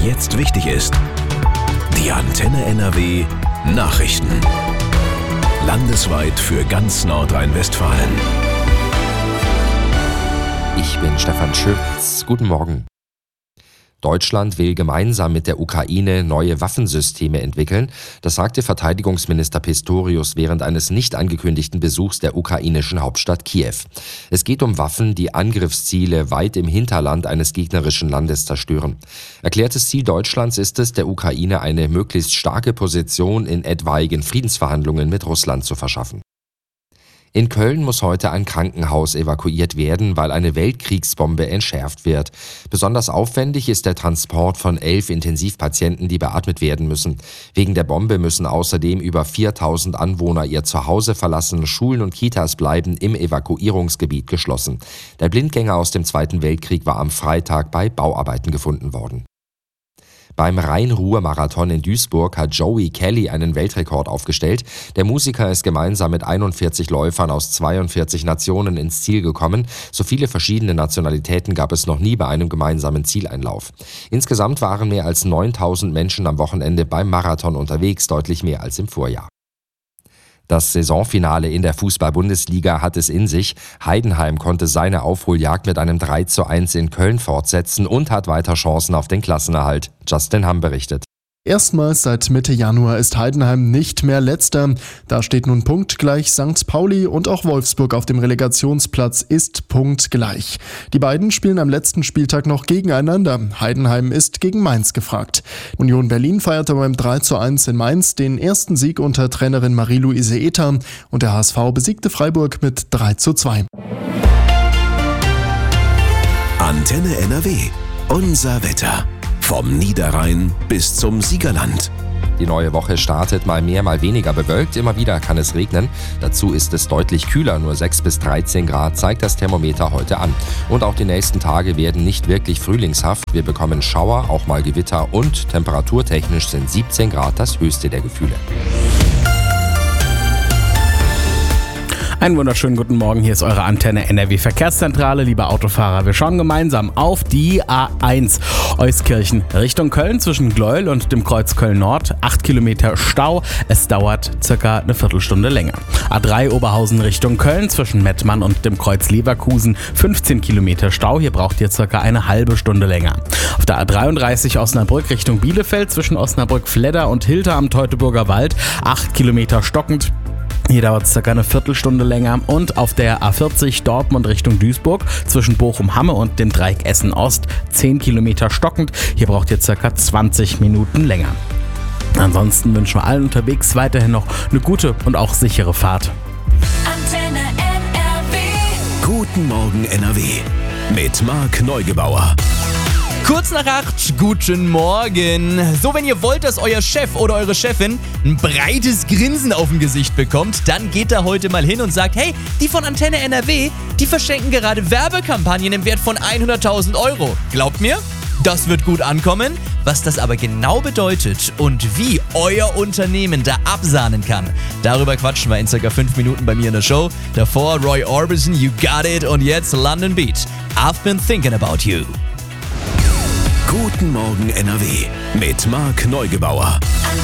jetzt wichtig ist. Die Antenne NRW Nachrichten. Landesweit für ganz Nordrhein-Westfalen. Ich bin Stefan Schütz. Guten Morgen. Deutschland will gemeinsam mit der Ukraine neue Waffensysteme entwickeln. Das sagte Verteidigungsminister Pistorius während eines nicht angekündigten Besuchs der ukrainischen Hauptstadt Kiew. Es geht um Waffen, die Angriffsziele weit im Hinterland eines gegnerischen Landes zerstören. Erklärtes Ziel Deutschlands ist es, der Ukraine eine möglichst starke Position in etwaigen Friedensverhandlungen mit Russland zu verschaffen. In Köln muss heute ein Krankenhaus evakuiert werden, weil eine Weltkriegsbombe entschärft wird. Besonders aufwendig ist der Transport von 11 Intensivpatienten, die beatmet werden müssen. Wegen der Bombe müssen außerdem über 4000 Anwohner ihr Zuhause verlassen. Schulen und Kitas bleiben im Evakuierungsgebiet geschlossen. Der Blindgänger aus dem Zweiten Weltkrieg war am Freitag bei Bauarbeiten gefunden worden. Beim Rhein-Ruhr-Marathon in Duisburg hat Joey Kelly einen Weltrekord aufgestellt. Der Musiker ist gemeinsam mit 41 Läufern aus 42 Nationen ins Ziel gekommen. So viele verschiedene Nationalitäten gab es noch nie bei einem gemeinsamen Zieleinlauf. Insgesamt waren mehr als 9000 Menschen am Wochenende beim Marathon unterwegs, deutlich mehr als im Vorjahr. Das Saisonfinale in der Fußball-Bundesliga hat es in sich. Heidenheim konnte seine Aufholjagd mit einem 3:1 in Köln fortsetzen und hat weiter Chancen auf den Klassenerhalt. Justin Hamm berichtet. Erstmals seit Mitte Januar ist Heidenheim nicht mehr Letzter. Da steht nun punktgleich St. Pauli und auch Wolfsburg auf dem Relegationsplatz ist punktgleich. Die beiden spielen am letzten Spieltag noch gegeneinander. Heidenheim ist gegen Mainz gefragt. Union Berlin feierte beim 3:1 in Mainz den ersten Sieg unter Trainerin Marie-Louise Ether und der HSV besiegte Freiburg mit 3:2. Antenne NRW. Unser Wetter. Vom Niederrhein bis zum Siegerland. Die neue Woche startet mal mehr, mal weniger bewölkt. Immer wieder kann es regnen. Dazu ist es deutlich kühler. Nur 6 bis 13 Grad zeigt das Thermometer heute an. Und auch die nächsten Tage werden nicht wirklich frühlingshaft. Wir bekommen Schauer, auch mal Gewitter und temperaturtechnisch sind 17 Grad das höchste der Gefühle. Einen wunderschönen guten Morgen, hier ist eure Antenne NRW Verkehrszentrale, liebe Autofahrer. Wir schauen gemeinsam auf die A1 Euskirchen Richtung Köln zwischen Gleuel und dem Kreuz Köln-Nord. 8 Kilometer Stau, es dauert circa eine Viertelstunde länger. A3 Oberhausen Richtung Köln zwischen Mettmann und dem Kreuz Leverkusen. 15 Kilometer Stau, hier braucht ihr circa eine halbe Stunde länger. Auf der A33 Osnabrück Richtung Bielefeld zwischen Osnabrück-Fledder und Hilter am Teutoburger Wald. 8 Kilometer stockend. Hier dauert es circa eine Viertelstunde länger. Und auf der A40 Dortmund Richtung Duisburg zwischen Bochum-Hamme und dem Dreieck Essen-Ost 10 Kilometer stockend. Hier braucht ihr circa 20 Minuten länger. Ansonsten wünschen wir allen unterwegs weiterhin noch eine gute und auch sichere Fahrt. Antenne NRW. Guten Morgen NRW. Mit Marc Neugebauer. Kurz nach 8, guten Morgen. So, wenn ihr wollt, dass euer Chef oder eure Chefin ein breites Grinsen auf dem Gesicht bekommt, dann geht da heute mal hin und sagt, hey, die von Antenne NRW, die verschenken gerade Werbekampagnen im Wert von 100.000 €. Glaubt mir, das wird gut ankommen. Was das aber genau bedeutet und wie euer Unternehmen da absahnen kann, darüber quatschen wir in circa 5 Minuten bei mir in der Show. Davor Roy Orbison, You Got It und jetzt London Beat, I've Been Thinking About You. Guten Morgen NRW mit Marc Neugebauer. Antenne